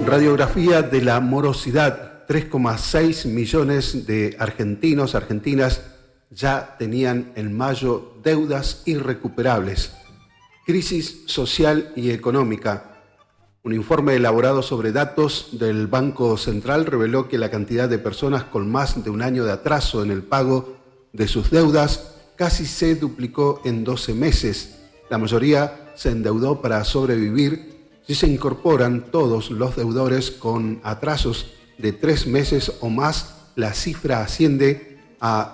Radiografía de la morosidad. 3,6 millones de argentinos, argentinas ya tenían en mayo deudas irrecuperables. Crisis social y económica. Un informe elaborado sobre datos del Banco Central reveló que la cantidad de personas con más de un año de atraso en el pago de sus deudas casi se duplicó en 12 meses. La mayoría se endeudó para sobrevivir. Si se incorporan todos los deudores con atrasos de 3 meses o más, la cifra asciende a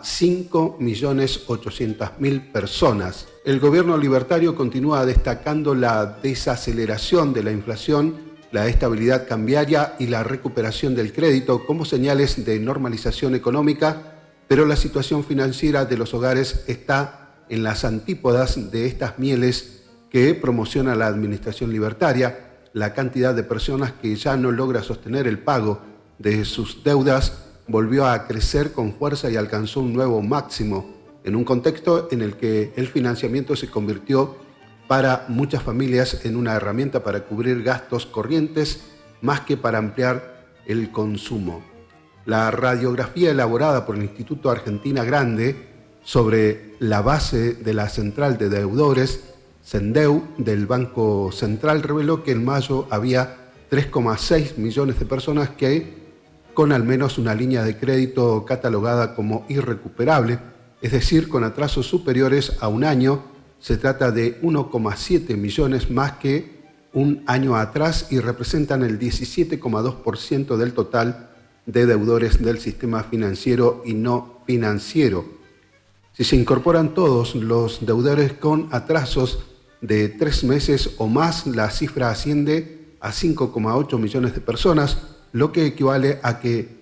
5.800.000 personas. El gobierno libertario continúa destacando la desaceleración de la inflación, la estabilidad cambiaria y la recuperación del crédito como señales de normalización económica, pero la situación financiera de los hogares está en las antípodas de estas mieles que promociona la administración libertaria. La cantidad de personas que ya no logra sostener el pago de sus deudas volvió a crecer con fuerza y alcanzó un nuevo máximo, en un contexto en el que el financiamiento se convirtió para muchas familias en una herramienta para cubrir gastos corrientes más que para ampliar el consumo. La radiografía elaborada por el Instituto Argentina Grande sobre la base de la Central de Deudores, CENDEU, del Banco Central, reveló que en mayo había 3,6 millones de personas que con al menos una línea de crédito catalogada como irrecuperable, es decir, con atrasos superiores a un año. Se trata de 1,7 millones más que un año atrás y representan el 17,2% del total de deudores del sistema financiero y no financiero. Si se incorporan todos los deudores con atrasos de 3 meses o más, la cifra asciende a 5,8 millones de personas, lo que equivale a que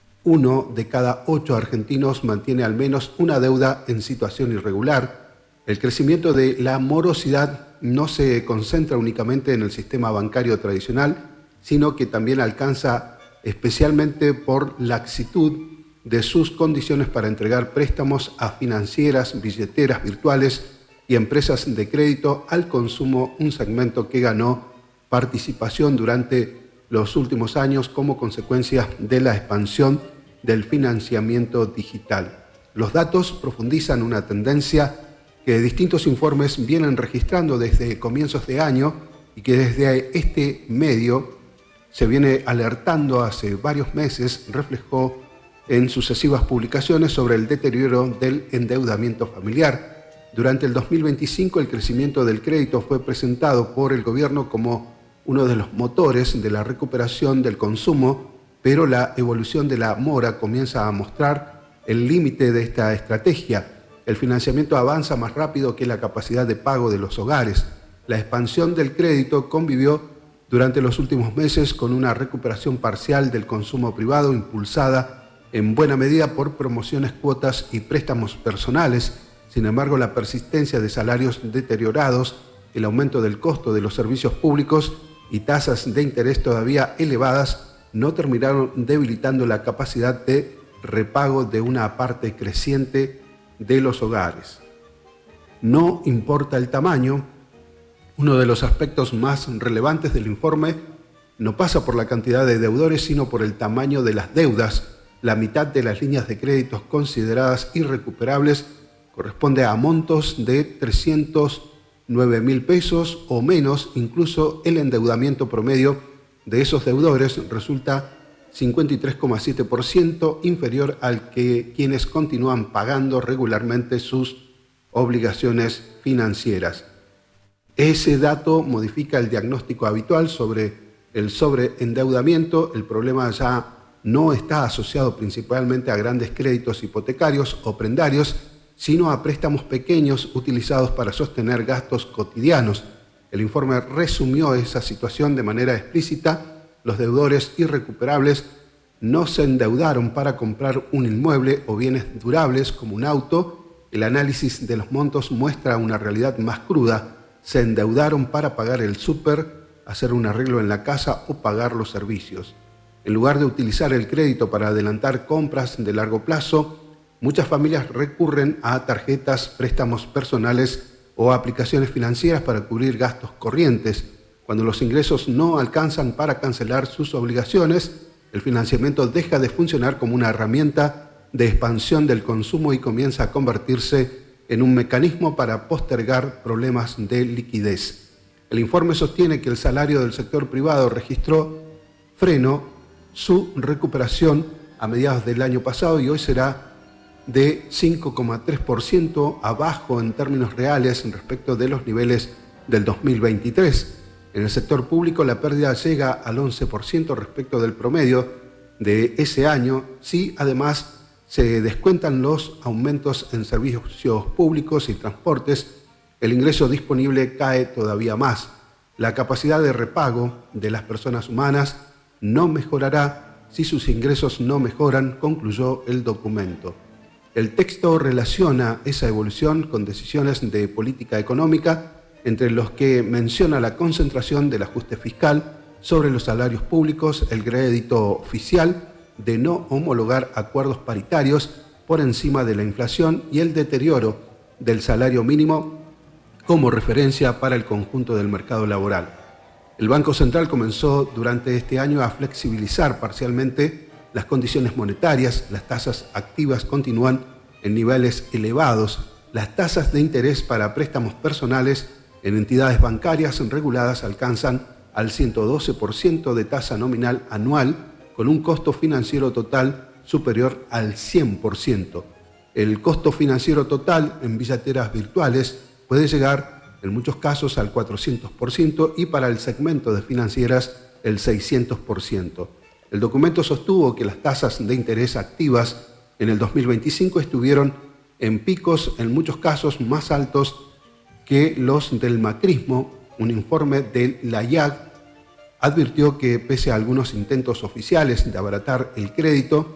1 de cada 8 argentinos mantiene al menos una deuda en situación irregular. El crecimiento de la morosidad no se concentra únicamente en el sistema bancario tradicional, sino que también alcanza especialmente por laxitud de sus condiciones para entregar préstamos a financieras, billeteras virtuales y empresas de crédito al consumo, un segmento que ganó participación durante los últimos años como consecuencia de la expansión del financiamiento digital. Los datos profundizan una tendencia que distintos informes vienen registrando desde comienzos de año y que desde este medio se viene alertando hace varios meses, reflejó en sucesivas publicaciones sobre el deterioro del endeudamiento familiar. Durante el 2025, el crecimiento del crédito fue presentado por el gobierno como uno de los motores de la recuperación del consumo, pero la evolución de la mora comienza a mostrar el límite de esta estrategia. El financiamiento avanza más rápido que la capacidad de pago de los hogares. La expansión del crédito convivió durante los últimos meses con una recuperación parcial del consumo privado impulsada en buena medida por promociones, cuotas y préstamos personales. Sin embargo, la persistencia de salarios deteriorados, el aumento del costo de los servicios públicos y tasas de interés todavía elevadas no terminaron debilitando la capacidad de repago de una parte creciente de los hogares. No importa el tamaño, uno de los aspectos más relevantes del informe no pasa por la cantidad de deudores, sino por el tamaño de las deudas. La mitad de las líneas de créditos consideradas irrecuperables corresponde a montos de 309.000 pesos o menos. Incluso el endeudamiento promedio de esos deudores resulta 53,7% inferior al que quienes continúan pagando regularmente sus obligaciones financieras. Ese dato modifica el diagnóstico habitual sobre el sobreendeudamiento. El problema ya no está asociado principalmente a grandes créditos hipotecarios o prendarios, sino a préstamos pequeños utilizados para sostener gastos cotidianos. El informe resumió esa situación de manera explícita. Los deudores irrecuperables no se endeudaron para comprar un inmueble o bienes durables como un auto. El análisis de los montos muestra una realidad más cruda. Se endeudaron para pagar el súper, hacer un arreglo en la casa o pagar los servicios. En lugar de utilizar el crédito para adelantar compras de largo plazo, muchas familias recurren a tarjetas, préstamos personales o aplicaciones financieras para cubrir gastos corrientes. Cuando los ingresos no alcanzan para cancelar sus obligaciones, el financiamiento deja de funcionar como una herramienta de expansión del consumo y comienza a convertirse en un mecanismo para postergar problemas de liquidez. El informe sostiene que el salario del sector privado frenó su recuperación a mediados del año pasado y hoy será de 5,3% abajo en términos reales respecto de los niveles del 2023. En el sector público la pérdida llega al 11% respecto del promedio de ese año, si además se descuentan los aumentos en servicios públicos y transportes, el ingreso disponible cae todavía más. La capacidad de repago de las personas humanas no mejorará si sus ingresos no mejoran, concluyó el documento. El texto relaciona esa evolución con decisiones de política económica, entre los que menciona la concentración del ajuste fiscal sobre los salarios públicos, el crédito oficial de no homologar acuerdos paritarios por encima de la inflación y el deterioro del salario mínimo como referencia para el conjunto del mercado laboral. El Banco Central comenzó durante este año a flexibilizar parcialmente las condiciones monetarias, las tasas activas continúan en niveles elevados, las tasas de interés para préstamos personales en entidades bancarias reguladas alcanzan al 112% de tasa nominal anual, con un costo financiero total superior al 100%. El costo financiero total en billeteras virtuales puede llegar en muchos casos al 400% y para el segmento de financieras el 600%. El documento sostuvo que las tasas de interés activas en el 2025 estuvieron en picos en muchos casos más altos que los del macrismo. Un informe de la IAG advirtió que pese a algunos intentos oficiales de abaratar el crédito,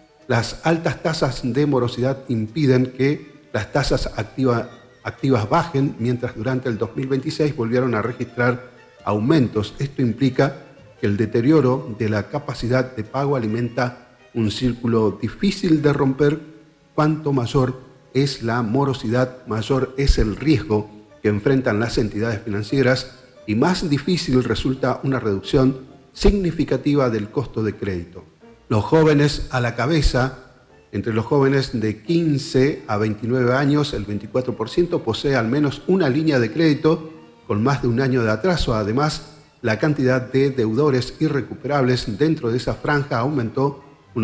las altas tasas de morosidad impiden que las tasas activas bajen, mientras durante el 2026 volvieron a registrar aumentos. Esto implica que el deterioro de la capacidad de pago alimenta un círculo difícil de romper. Cuanto mayor es la morosidad, mayor es el riesgo que enfrentan las entidades financieras y más difícil resulta una reducción significativa del costo de crédito. Los jóvenes a la cabeza. Entre los jóvenes de 15 a 29 años, el 24% posee al menos una línea de crédito con más de un año de atraso. Además, la cantidad de deudores irrecuperables dentro de esa franja aumentó un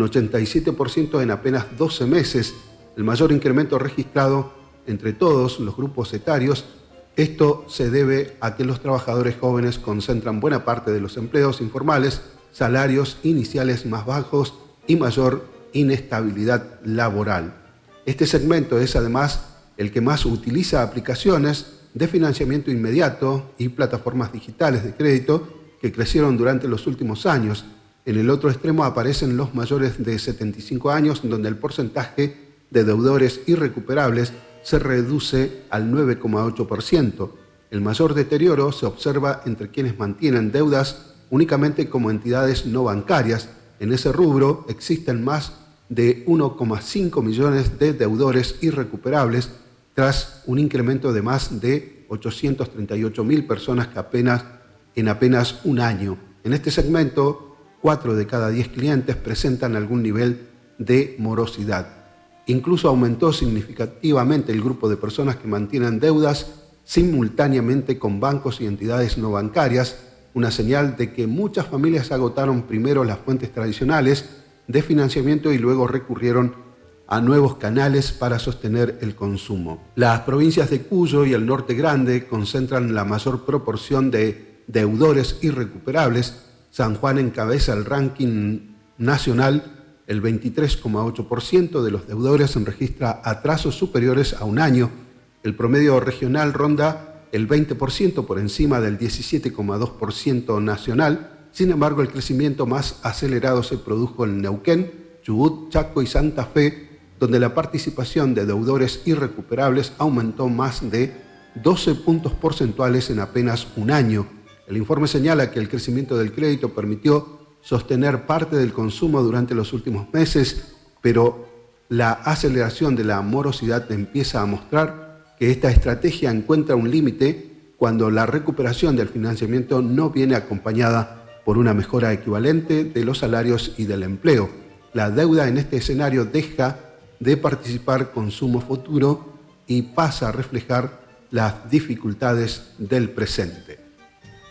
87% en apenas 12 meses, el mayor incremento registrado entre todos los grupos etarios. Esto se debe a que los trabajadores jóvenes concentran buena parte de los empleos informales, salarios iniciales más bajos y mayor inestabilidad laboral. Este segmento es además el que más utiliza aplicaciones de financiamiento inmediato y plataformas digitales de crédito que crecieron durante los últimos años. En el otro extremo aparecen los mayores de 75 años, donde el porcentaje de deudores irrecuperables se reduce al 9,8%. El mayor deterioro se observa entre quienes mantienen deudas únicamente como entidades no bancarias. En ese rubro existen más de 1,5 millones de deudores irrecuperables, tras un incremento de más de 838.000 personas en apenas un año. En este segmento, 4 de cada 10 clientes presentan algún nivel de morosidad. Incluso aumentó significativamente el grupo de personas que mantienen deudas simultáneamente con bancos y entidades no bancarias, una señal de que muchas familias agotaron primero las fuentes tradicionales de financiamiento y luego recurrieron a nuevos canales para sostener el consumo. Las provincias de Cuyo y el Norte Grande concentran la mayor proporción de deudores irrecuperables. San Juan encabeza el ranking nacional. El 23,8% de los deudores registra atrasos superiores a un año. El promedio regional ronda el 20% por encima del 17,2% nacional. Sin embargo, el crecimiento más acelerado se produjo en Neuquén, Chubut, Chaco y Santa Fe, donde la participación de deudores irrecuperables aumentó más de 12 puntos porcentuales en apenas un año. El informe señala que el crecimiento del crédito permitió sostener parte del consumo durante los últimos meses, pero la aceleración de la morosidad empieza a mostrar que esta estrategia encuentra un límite cuando la recuperación del financiamiento no viene acompañada por una mejora equivalente de los salarios y del empleo. La deuda en este escenario deja de participar consumo futuro y pasa a reflejar las dificultades del presente.